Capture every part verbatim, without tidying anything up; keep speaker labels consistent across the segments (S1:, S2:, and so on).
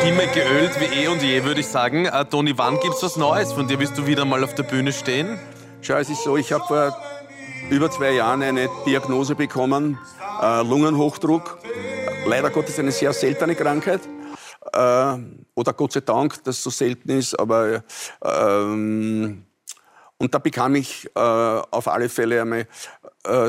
S1: Stimme geölt wie eh und je, würde ich sagen. Äh, Toni, wann gibt's was Neues? Von dir wirst du wieder mal auf der Bühne stehen?
S2: Schau, es ist so, ich habe vor über zwei Jahren eine Diagnose bekommen, äh, Lungenhochdruck. Leider Gottes eine sehr seltene Krankheit. Äh, oder Gott sei Dank, dass es so selten ist. Aber, ähm, und da bekam ich äh, auf alle Fälle einmal äh,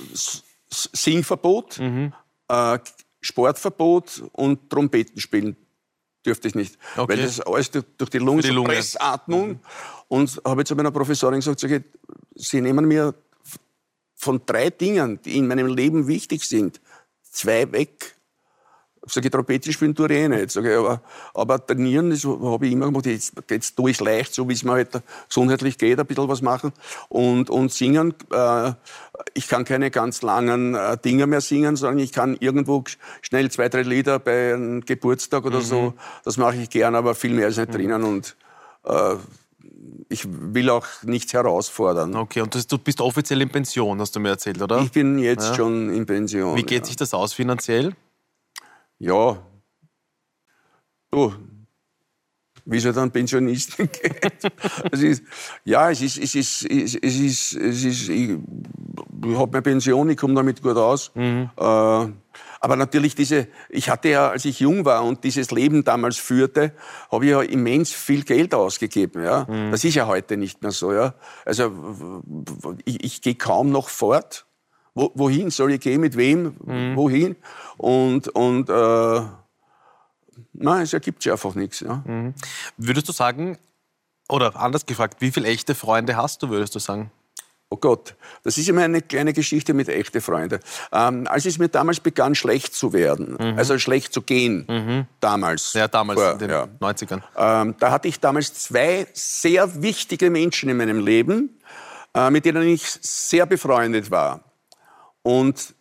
S2: Singverbot, mhm. äh, Sportverbot und Trompetenspielen dürfte ich nicht. Okay. Weil das alles durch, durch die Lunge, die so Lunge. Pressatmung. Mhm. Und habe zu meiner Professorin gesagt, sag ich, Sie nehmen mir von drei Dingen, die in meinem Leben wichtig sind, zwei weg. Sag ich, Trompete spielen tue ich eh nicht. Sag ich, aber, aber trainieren, das habe ich immer gemacht. Jetzt, jetzt tue ich es leicht, so wie es mir halt gesundheitlich geht, ein bisschen was machen. Und, und singen, äh, ich kann keine ganz langen äh, Dinge mehr singen, sondern ich kann irgendwo schnell zwei, drei Lieder bei einem Geburtstag oder mhm. so. Das mache ich gern, aber viel mehr ist nicht mhm. drinnen. Und äh, ich will auch nichts herausfordern.
S1: Okay, und das, du bist offiziell in Pension, hast du mir erzählt, oder?
S2: Ich bin jetzt ja. schon in Pension.
S1: Wie geht ja. sich das aus finanziell?
S2: Ja, du, wie es halt an Pensionisten geht. Es ist, ja, es ist, es ist, es ist, es ist, ich, ich habe meine Pension, ich komme damit gut aus. Mhm. Äh, aber natürlich diese, ich hatte ja, als ich jung war und dieses Leben damals führte, habe ich ja immens viel Geld ausgegeben. Ja? Mhm. Das ist ja heute nicht mehr so. Ja? Also ich, ich gehe kaum noch fort. Wo, wohin soll ich gehen, mit wem, mhm. wohin? Und, und äh, nein, es ergibt sich einfach nichts. Ja.
S1: Mhm. Würdest du sagen, oder anders gefragt, wie viele echte Freunde hast du, würdest du sagen?
S2: Oh Gott, das ist immer eine kleine Geschichte mit echten Freunden. Ähm, als es mir damals begann, schlecht zu werden, mhm. also schlecht zu gehen, mhm. damals.
S1: Ja, damals,
S2: vor,
S1: in den
S2: ja.
S1: neunzigern.
S2: Ähm, da hatte ich damals zwei sehr wichtige Menschen in meinem Leben, äh, mit denen ich sehr befreundet war. Und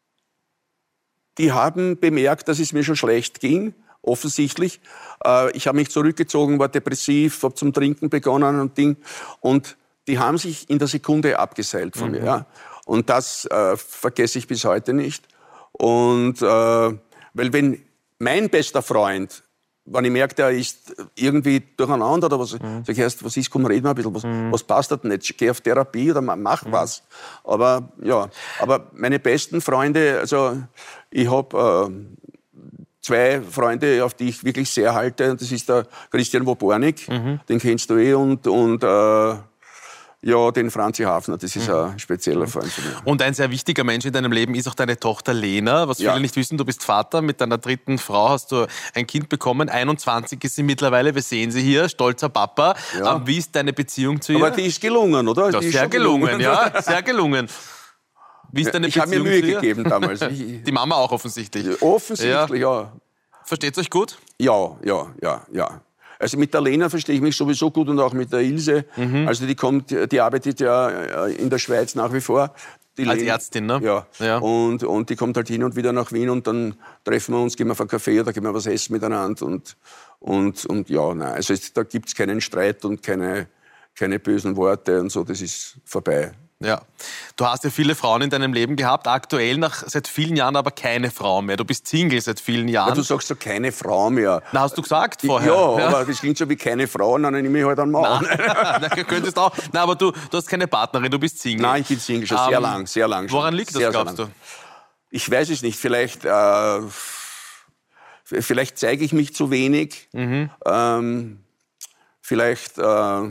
S2: die haben bemerkt, dass es mir schon schlecht ging, offensichtlich. Äh, ich habe mich zurückgezogen, war depressiv, habe zum Trinken begonnen und Ding. Und die haben sich in der Sekunde abgeseilt von mhm. mir. Ja. Und das äh, vergesse ich bis heute nicht. Und äh, weil wenn mein bester Freund, wenn ich merke, der ist irgendwie durcheinander oder was, mhm. sag ich erst, was ist, komm, reden wir ein bisschen, was, mhm. was passt da nicht? Geh auf Therapie oder mach mhm. was. Aber ja, aber meine besten Freunde, also ich habe äh, zwei Freunde, auf die ich wirklich sehr halte. Und das ist der Christian Wobornik, mhm. den kennst du eh, und, und äh, ja, den Franzi Hafner, das ist mhm. ein spezieller Freund von mir.
S1: Und ein sehr wichtiger Mensch in deinem Leben ist auch deine Tochter Lena. Was viele ja. nicht wissen, du bist Vater, mit deiner dritten Frau hast du ein Kind bekommen. einundzwanzig ist sie mittlerweile, wir sehen sie hier, stolzer Papa. Ja. Wie ist deine Beziehung zu ihr?
S2: Aber die ist gelungen, oder?
S1: Ja,
S2: die
S1: sehr gelungen, gelungen, ja, sehr gelungen. Wie ist deine
S2: ich
S1: Beziehung zu ihr?
S2: Ich habe mir Mühe gegeben damals.
S1: Die Mama auch offensichtlich.
S2: Offensichtlich, ja. ja.
S1: Versteht euch gut?
S2: Ja, ja, ja, ja. Also mit der Lena verstehe ich mich sowieso gut und auch mit der Ilse. Mhm. Also die kommt, die arbeitet ja in der Schweiz nach wie vor. Die
S1: Als
S2: Lena,
S1: Ärztin, ne?
S2: Ja.
S1: ja.
S2: Und, und die kommt halt hin und wieder nach Wien und dann treffen wir uns, gehen wir auf einen Kaffee oder gehen wir was essen miteinander. Und, und, und ja, nein, also da gibt es keinen Streit und keine, keine bösen Worte und so, das ist vorbei.
S1: Ja. Du hast ja viele Frauen in deinem Leben gehabt, aktuell nach seit vielen Jahren aber keine Frau mehr. Du bist Single seit vielen Jahren.
S2: Ja, du sagst so keine Frau mehr.
S1: Na, hast du gesagt vorher?
S2: Ja, ja, aber das klingt so wie keine Frau, dann nehme ich halt einen Mann.
S1: Nein, du könntest auch. Nein, aber du, du hast keine Partnerin, du bist Single.
S2: Nein, ich bin Single schon um, sehr lang, sehr lang schon.
S1: Woran liegt das,
S2: sehr,
S1: glaubst
S2: sehr
S1: du?
S2: Ich weiß es nicht, vielleicht, äh, vielleicht zeige ich mich zu wenig, mhm. ähm, vielleicht... Äh,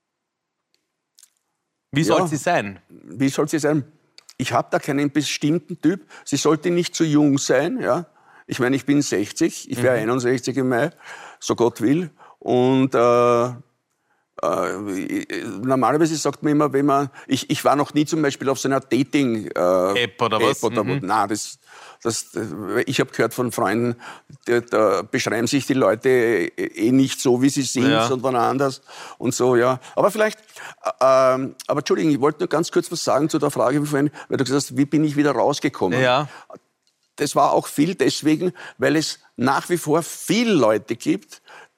S1: Wie soll
S2: ja,
S1: sie sein?
S2: Wie soll sie sein? Ich habe da keinen bestimmten Typ. Sie sollte nicht zu jung sein. Ja? Ich meine, ich bin sechzig, ich wäre mhm. einundsechzig im Mai, so Gott will. Und äh, äh, normalerweise sagt man immer, wenn man... Ich, ich war noch nie zum Beispiel auf so einer Dating-App
S1: äh, oder was?
S2: Oder mhm. Nein, das... Das, ich habe gehört von Freunden, da, da beschreiben sich die Leute eh nicht so, wie sie sind, ja. sondern anders und so, ja. Aber vielleicht, äh, aber Entschuldigung, ich wollte nur ganz kurz was sagen zu der Frage vorhin, weil du gesagt hast, wie bin ich wieder rausgekommen?
S1: Ja.
S2: Das war auch viel deswegen, weil es nach wie vor viele Leute gibt,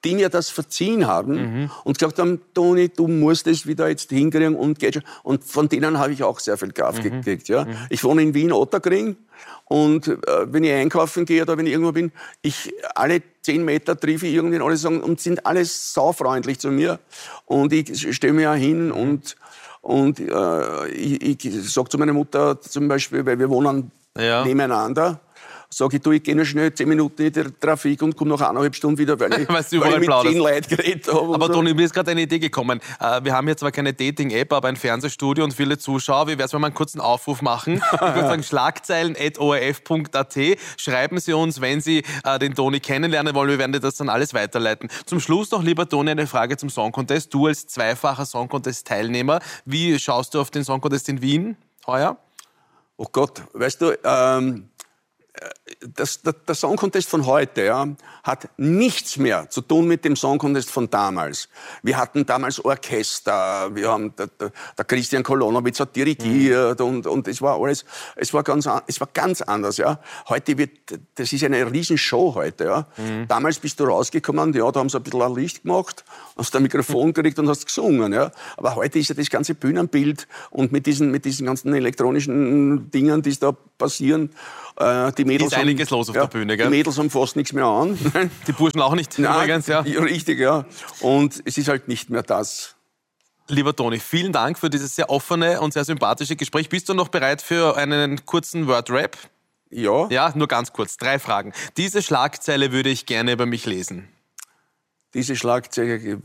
S2: die mir das verziehen haben mhm. und gesagt haben, Toni, du musst es wieder jetzt hinkriegen und geht schon. Und von denen habe ich auch sehr viel Kraft mhm. gekriegt. Ja. Mhm. Ich wohne in Wien, Otterkring. Und äh, wenn ich einkaufen gehe oder wenn ich irgendwo bin, ich alle zehn Meter treffe ich irgendwen, alle sagen, und sind alle saufreundlich zu mir. Und ich stehe mir ja hin und, und äh, ich, ich sage zu meiner Mutter zum Beispiel, weil wir wohnen ja. nebeneinander, sage ich, du, ich gehe nur schnell zehn Minuten in der Trafik und komme nach eineinhalb Stunden wieder, weil ich, weil ich mit zehn Leuten geredet habe.
S1: Aber
S2: so.
S1: Toni, mir ist gerade eine Idee gekommen. Wir haben hier zwar keine Dating-App, aber ein Fernsehstudio und viele Zuschauer. Wie wäre es, wenn wir einen kurzen Aufruf machen? Ich würde sagen, schlagzeilen at o r f punkt a t. Schreiben Sie uns, wenn Sie äh, den Toni kennenlernen wollen. Wir werden dir das dann alles weiterleiten. Zum Schluss noch, lieber Toni, eine Frage zum Song Contest. Du als zweifacher Song Contest-Teilnehmer, wie schaust du auf den Song Contest in Wien heuer?
S2: Oh Gott, weißt du, ähm, Das, der, der Song Contest von heute ja, hat nichts mehr zu tun mit dem Song Contest von damals. Wir hatten damals Orchester, wir haben, der, der, der Christian Kolonowitz hat dirigiert mhm. und, und es war alles, es war ganz, es war ganz anders. Ja. Heute wird, das ist eine Riesenshow heute. Ja. Mhm. Damals bist du rausgekommen, ja, da haben sie ein bisschen ein Licht gemacht, hast ein Mikrofon gekriegt und hast gesungen. Ja. Aber heute ist ja das ganze Bühnenbild und mit diesen, mit diesen ganzen elektronischen Dingen, die da passieren, äh, die Mädels
S1: ist einiges haben, los auf
S2: ja,
S1: der Bühne, gell?
S2: Die Mädels haben fast nichts mehr an.
S1: Die Burschen auch nicht,
S2: Nein,
S1: übrigens, ja.
S2: Richtig, ja. Und es ist halt nicht mehr das.
S1: Lieber Toni, vielen Dank für dieses sehr offene und sehr sympathische Gespräch. Bist du noch bereit für einen kurzen Word-Rap?
S2: Ja.
S1: Ja, nur ganz kurz. Drei Fragen. Diese Schlagzeile würde ich gerne über mich lesen.
S2: Diese Schlagzeile...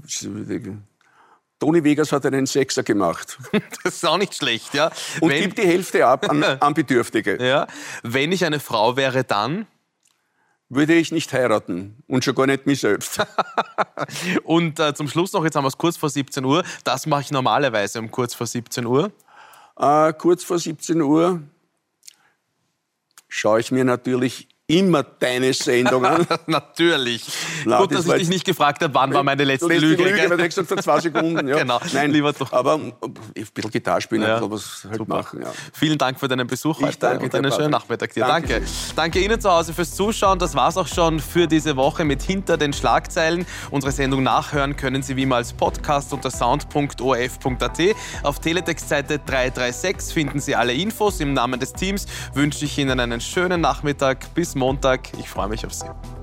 S2: Toni Vegas hat einen Sechser gemacht.
S1: Das ist auch nicht schlecht, ja.
S2: Und Wenn, gibt die Hälfte ab an, an Bedürftige.
S1: Ja. Wenn ich eine Frau wäre, dann?
S2: Würde ich nicht heiraten. Und schon gar nicht mich selbst.
S1: Und äh, zum Schluss noch, jetzt haben wir es kurz vor siebzehn Uhr. Das mache ich normalerweise um kurz vor siebzehn Uhr.
S2: Äh, kurz vor siebzehn Uhr schaue ich mir natürlich immer deine Sendungen.
S1: Natürlich. Na, Gut, das dass ich dich nicht gefragt habe, wann war meine letzte Lüge.
S2: Lüge, weil du gesagt vor zwei Sekunden. Ja.
S1: Genau.
S2: Nein,
S1: lieber doch.
S2: Aber ein bisschen Gitarre spielen,
S1: ja.
S2: einfach was halt
S1: Super.
S2: machen. Ja.
S1: Vielen Dank für deinen Besuch
S2: ich
S1: heute
S2: danke
S1: und einen schönen Nachmittag dir.
S2: Danke.
S1: Danke. Danke Ihnen zu Hause fürs Zuschauen. Das war's auch schon für diese Woche mit Hinter den Schlagzeilen. Unsere Sendung nachhören können Sie wie immer als Podcast unter sound punkt o r f punkt a t. Auf Teletext-Seite drei drei sechs finden Sie alle Infos. Im Namen des Teams wünsche ich Ihnen einen schönen Nachmittag. Bis Montag. Ich freue mich auf Sie.